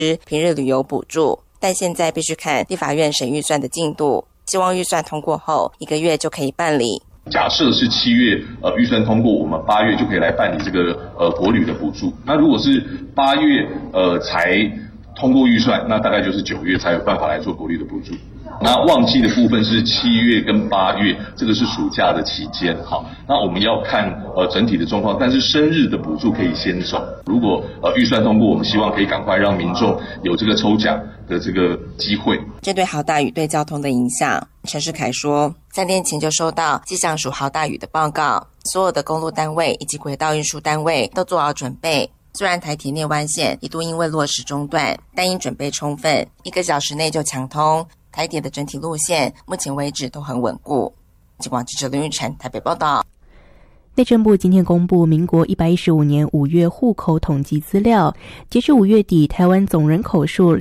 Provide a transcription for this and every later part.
平日旅游补助，但现在必须看立法院审预算的进度，希望预算通过后1个月就可以办理。 假设是7月预算通过，我们8月就可以来办理这个国旅的补助。那如果是8月才通过预算，那大概就是9月才有办法来做国旅的补助。那旺季的部分是7月跟8月，这个是暑假的期间。好，那我们要看整体的状况，但是生日的补助可以先走。如果预算通过，我们希望可以赶快让民众有这个抽奖的这个机会。 针对豪大雨对交通的影响，陈世凯说，3天前就收到气象署豪大雨的报告，所有的公路单位以及轨道运输单位都做好准备。虽然台铁内湾线一度因为落石中断，但因准备充分，1个小时内就强通。台铁的整体路线目前为止都很稳固。警广记者林玉宸台北报道。 内政部今天公布民国115年5月户口统计资料，截至5月底，台湾总人口数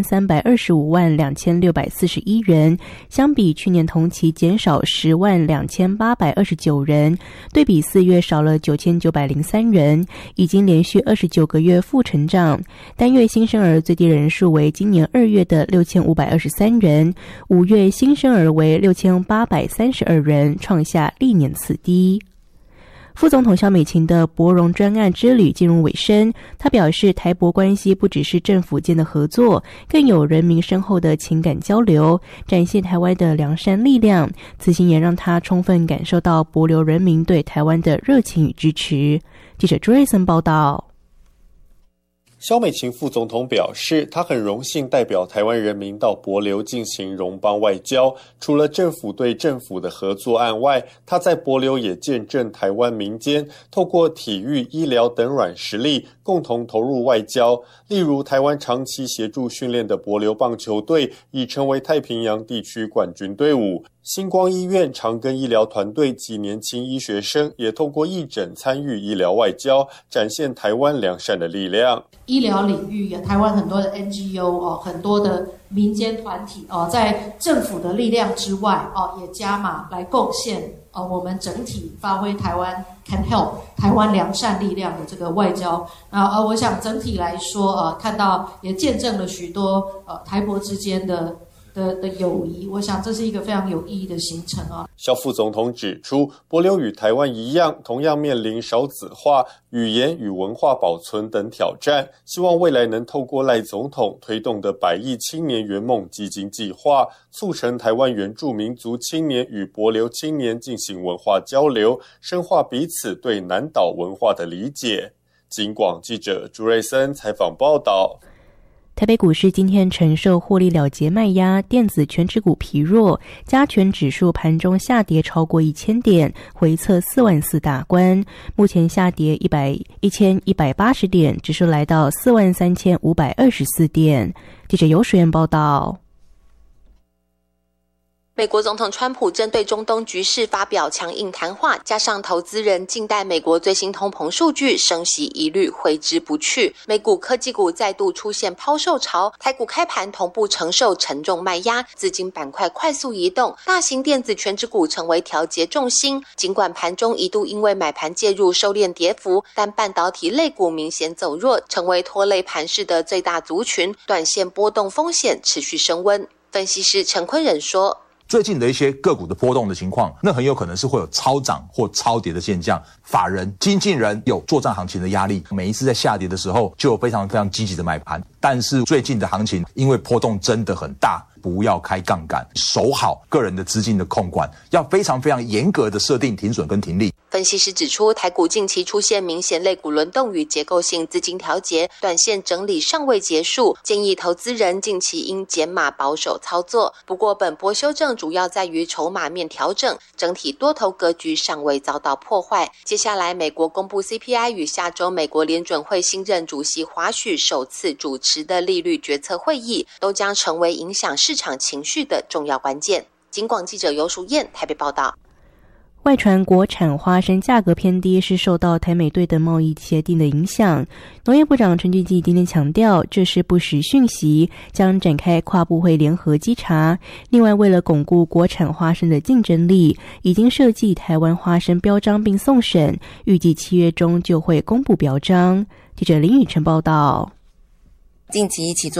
23252641人，相比去年同期减少102829人，对比4月少了9903人，已经连续29个月负成长。单月新生儿最低人数为今年2月的6523人，5月新生儿为6832人，创下历年次低。副总统萧美琴的博荣专案之旅进入尾声，他表示，台博关系不只是政府间的合作，更有人民深厚的情感交流，展现台湾的良善力量。此行也让他充分感受到帛琉人民对台湾的热情与支持。记者朱瑞森报道。 萧美琴副总统表示，他很荣幸代表台湾人民到帛琉进行荣邦外交。除了政府对政府的合作案外，他在帛琉也见证台湾民间透过体育、医疗等软实力共同投入外交。例如，台湾长期协助训练的帛琉棒球队已成为太平洋地区冠军队伍。星光医院长庚医疗团队及年轻医学生也透过义诊参与医疗外交，展现台湾良善的力量。 医疗领域台湾很多的 NGO 很多的民间团体在政府的力量之外也加码来贡献我们整体发挥台湾 can help 台湾良善力量的这个外交。我想整体来说看到也见证了许多台帛之间的友谊，我想这是一个非常有意义的行程啊。 萧副总统指出，帛琉与台湾一样，同样面临少子化、语言与文化保存等挑战，希望未来能透过赖总统推动的100亿青年圆梦基金计划，促成台湾原住民族青年与帛琉青年进行文化交流，深化彼此对南岛文化的理解。警广记者朱瑞森采访报道。 台北股市今天承受获利了结卖压，电子全指股疲弱，加权指数盘中下跌超过1000点，回测44000大关，目前下跌1180点，指数来到43524点。记者游水燕报道。 美国总统川普针对中东局势发表强硬谈话，加上投资人静待美国最新通膨数据，升息疑虑挥之不去。美股科技股再度出现抛售潮，台股开盘同步承受沉重卖压，资金板块快速移动，大型电子全指股成为调节重心。尽管盘中一度因为买盘介入收敛跌幅，但半导体类股明显走弱，成为拖累盘势的最大族群，短线波动风险持续升温。分析师陈坤仁说， 最近的一些个股的波动的情况，那很有可能是会有超涨或超跌的现象。法人、经纪人有作战行情的压力，每一次在下跌的时候就有非常非常积极的买盘。但是最近的行情因为波动真的很大，不要开杠杆，守好个人的资金的控管，要非常非常严格的设定停损跟停利。 分析师指出，台股近期出现明显类股轮动与结构性资金调节，短线整理尚未结束，建议投资人近期应减码保守操作。不过本波修正主要在于筹码面调整，整体多头格局尚未遭到破坏。接下来美国公布 CPI 与下周美国联准会新任主席华许首次主持的利率决策会议，都将成为影响市场情绪的重要关键。警广记者游淑燕台北报道。 外传国产花生价格偏低是受到台美对等贸易协定的影响。农业部长陈俊基今天强调，这是不实讯息，将展开跨部会联合稽查。另外，为了巩固国产花生的竞争力，已经设计台湾花生标章并送审，预计7月中就会公布标章。记者林宇晨报道。 近期一起做